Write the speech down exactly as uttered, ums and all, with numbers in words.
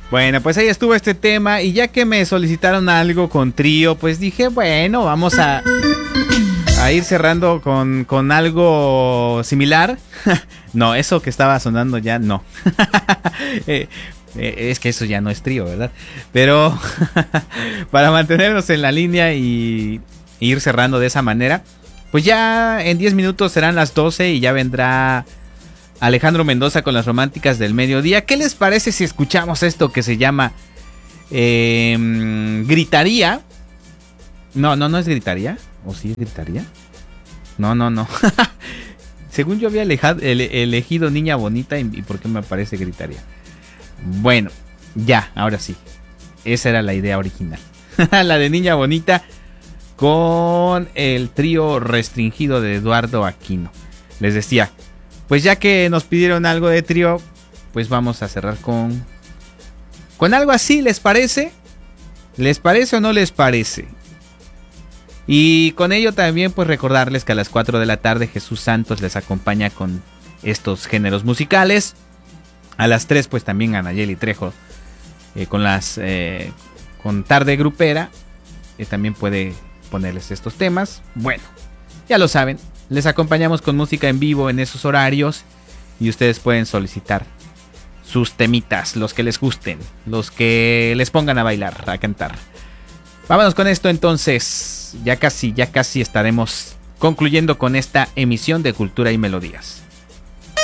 Bueno, pues ahí estuvo este tema y ya que me solicitaron algo con trío, pues dije, bueno, vamos a, a ir cerrando con, con algo similar. No, eso que estaba sonando ya no. eh, eh, es que eso ya no es trío, ¿verdad? Pero para mantenernos en la línea y ir cerrando de esa manera, pues ya en diez minutos serán las doce y ya vendrá Alejandro Mendoza con las románticas del mediodía. ¿Qué les parece si escuchamos esto que se llama eh, Gritaría? No, no, no es Gritaría. ¿O sí es Gritaría? No, no, no. Según yo había alejado, ele, elegido Niña Bonita y, y ¿por qué me aparece Gritaría? Bueno, ya, ahora sí. Esa era la idea original. La de Niña Bonita con el trío Restringido de Eduardo Aquino. Les decía, pues ya que nos pidieron algo de trío, pues vamos a cerrar con con algo así, ¿les parece? ¿Les parece o no les parece? Y con ello también pues recordarles que a las cuatro de la tarde Jesús Santos les acompaña con estos géneros musicales. A las tres pues también a Nayeli Trejo eh, con las eh, con Tarde Grupera, eh, también puede ponerles estos temas. Bueno, ya lo saben, les acompañamos con música en vivo en esos horarios y ustedes pueden solicitar sus temitas, los que les gusten, los que les pongan a bailar, a cantar. Vámonos con esto entonces, ya casi, ya casi estaremos concluyendo con esta emisión de Cultura y Melodías.